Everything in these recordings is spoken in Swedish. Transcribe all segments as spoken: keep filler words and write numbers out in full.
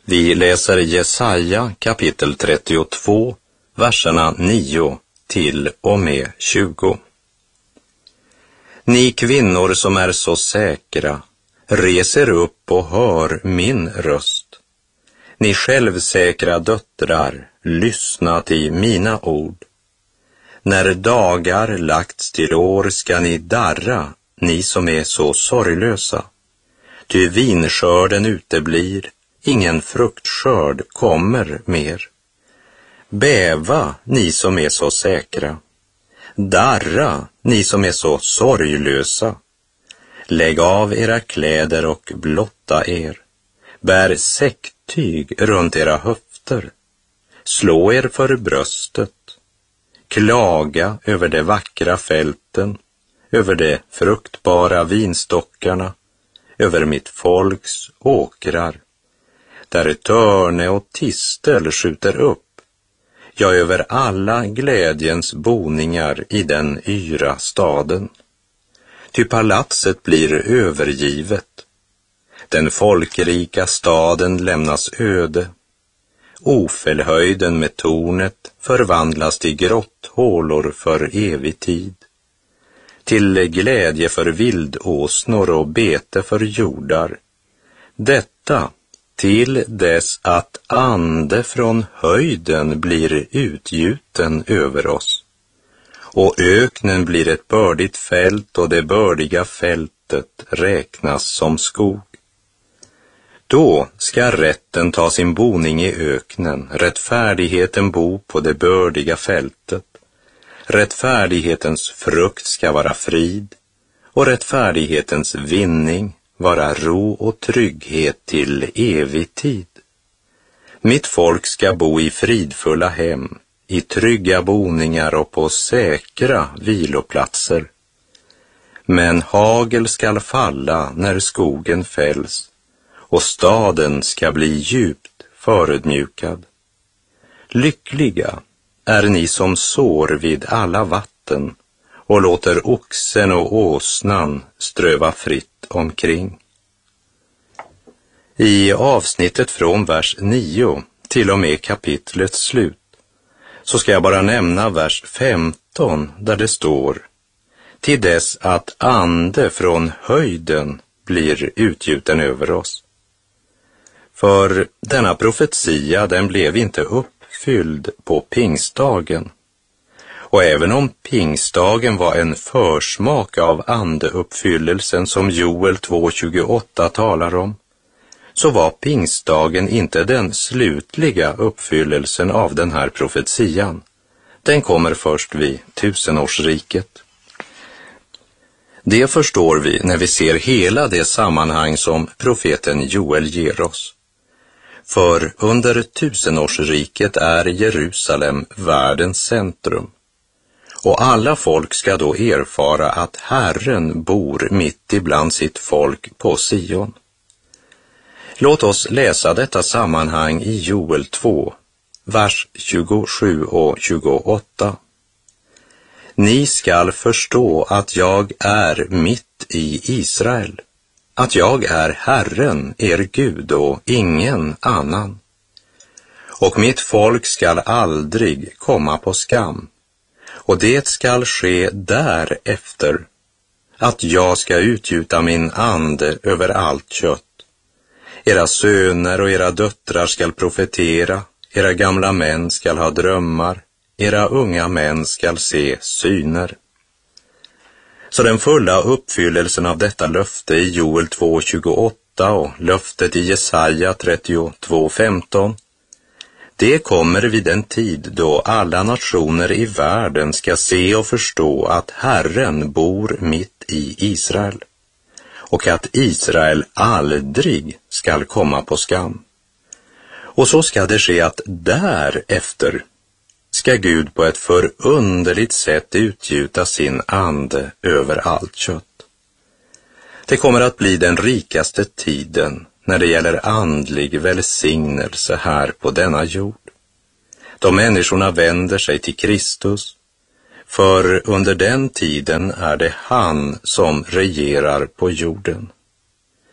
Vi läser Jesaja kapitel trettiotvå, verserna nio till och med tjugo. Ni kvinnor som är så säkra, reser upp och hör min röst. Ni självsäkra döttrar, lyssna till mina ord. När dagar lagts till år ska ni darra, ni som är så sorglösa. Ty vinskörden uteblir, ingen fruktskörd kommer mer. Bäva, ni som är så säkra. Darra, ni som är så sorglösa. Lägg av era kläder och blotta er. Bär säcktyg runt era höfter. Slå er för bröstet. Klaga över de vackra fälten, över de fruktbara vinstockarna, över mitt folks åkrar, där törne och tistel skjuter upp, ja, över alla glädjens boningar i den yra staden. Ty palatset blir övergivet, den folkrika staden lämnas öde, Ofelhöjden med tornet förvandlas till grotthålor för evig tid, till glädje för vildåsnor och bete för jordar. Detta till dess att ande från höjden blir utgjuten över oss, och öknen blir ett bördigt fält och det bördiga fältet räknas som skog. Då ska rätten ta sin boning i öknen, rättfärdigheten bo på det bördiga fältet. Rättfärdighetens frukt ska vara frid, och rättfärdighetens vinning vara ro och trygghet till evig tid. Mitt folk ska bo i fridfulla hem, i trygga boningar och på säkra viloplatser. Men hagel skall falla när skogen fälls, och staden ska bli djupt förödmjukad. Lyckliga är ni som sår vid alla vatten och låter oxen och åsnan ströva fritt omkring. I avsnittet från vers nio till och med kapitlets slut så ska jag bara nämna vers femton där det står: till dess att ande från höjden blir utgjuten över oss. För denna profetia, den blev inte uppfylld på pingstdagen. Och även om pingstdagen var en försmak av andeuppfyllelsen som Joel två tjugoåtta talar om, så var pingstdagen inte den slutliga uppfyllelsen av den här profetian. Den kommer först vid tusenårsriket. Det förstår vi när vi ser hela det sammanhang som profeten Joel ger oss. För under tusenårsriket är Jerusalem världens centrum. Och alla folk ska då erfara att Herren bor mitt ibland sitt folk på Sion. Låt oss läsa detta sammanhang i Joel två, vers tjugosju och tjugoåtta. Ni skall förstå att jag är mitt i Israel, att jag är Herren, er Gud, och ingen annan. Och mitt folk skall aldrig komma på skam, och det skall ske därefter, att jag ska utgjuta min ande över allt kött. Era söner och era döttrar skall profetera, era gamla män skall ha drömmar, era unga män skall se syner. Så den fulla uppfyllelsen av detta löfte i Joel två tjugoåtta och löftet i Jesaja trettiotvå femton, det kommer vid en tid då alla nationer i världen ska se och förstå att Herren bor mitt i Israel, och att Israel aldrig skall komma på skam. Och så ska det ske att därefter ska Gud på ett förunderligt sätt utgjuta sin ande över allt kött. Det kommer att bli den rikaste tiden när det gäller andlig välsignelse här på denna jord. De människorna vänder sig till Kristus, för under den tiden är det han som regerar på jorden.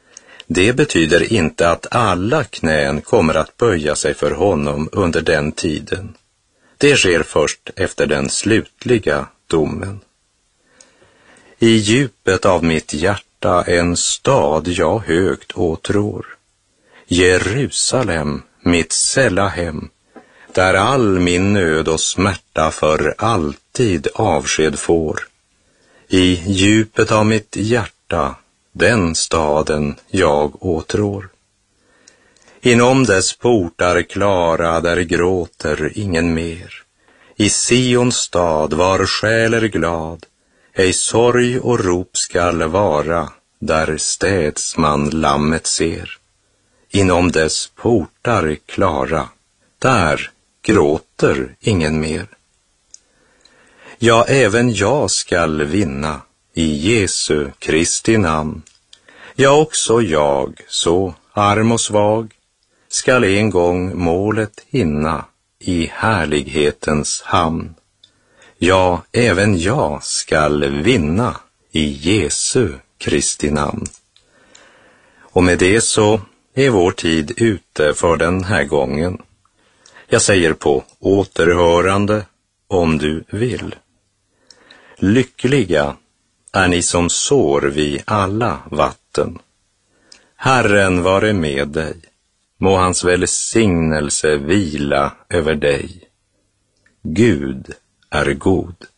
Det betyder inte att alla knän kommer att böja sig för honom under den tiden. Det sker först efter den slutliga domen. I djupet av mitt hjärta en stad jag högt åtrår. Jerusalem, mitt sälla hem, där all min nöd och smärta för alltid avsked får. I djupet av mitt hjärta, den staden jag åtrår. Inom dess portar klara, där gråter ingen mer. I Sions stad var själ är glad, ej sorg och rop skall vara, där städs man lammet ser. Inom dess portar klara, där gråter ingen mer. Ja, även jag skall vinna i Jesu Kristi namn. Ja, också jag, så arm och svag, skall en gång målet hinna i härlighetens hamn. Ja, även jag skall vinna i Jesu Kristi namn. Och med det så är vår tid ute för den här gången. Jag säger på återhörande om du vill. Lyckliga är ni som sår vid alla vatten. Herren vare med dig, må hans välsignelse vila över dig. Gud är god.